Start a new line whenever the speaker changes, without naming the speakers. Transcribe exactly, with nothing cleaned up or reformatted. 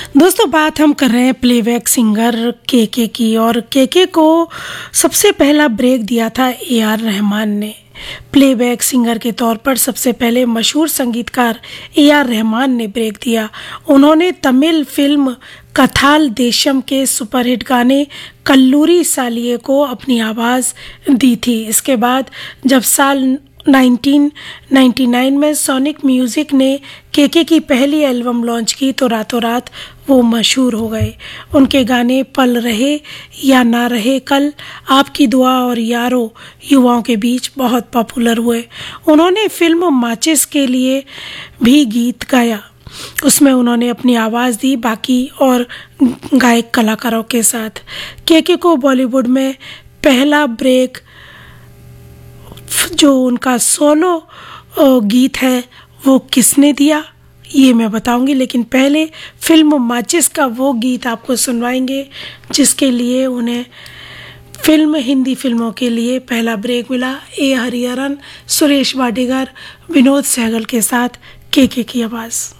दोस्तों बात हम कर रहे हैं प्लेबैक सिंगर केके की। और केके को सबसे पहला ब्रेक दिया था ए आर रहमान ने। प्लेबैक सिंगर के तौर पर सबसे पहले मशहूर संगीतकार ए आर रहमान ने ब्रेक दिया। उन्होंने तमिल फिल्म कथाल देशम के सुपरहिट गाने कल्लूरी सालिये को अपनी आवाज़ दी थी। इसके बाद जब साल उन्नीस सौ निन्यानवे में सोनिक म्यूज़िक ने केके की पहली एल्बम लॉन्च की तो रातों रात वो मशहूर हो गए। उनके गाने पल रहे या ना रहे कल, आपकी दुआ और यारो युवाओं के बीच बहुत पॉपुलर हुए। उन्होंने फिल्म माचिस के लिए भी गीत गाया। उसमें उन्होंने अपनी आवाज़ दी बाकी और गायक कलाकारों के साथ। केके को बॉलीवुड में पहला ब्रेक जो उनका सोलो गीत है वो किसने दिया ये मैं बताऊंगी, लेकिन पहले फिल्म माचिस का वो गीत आपको सुनवाएंगे जिसके लिए उन्हें फिल्म हिंदी फिल्मों के लिए पहला ब्रेक मिला। ए हरिहरन, सुरेश वाडेकर, विनोद सहगल के साथ केके की आवाज़।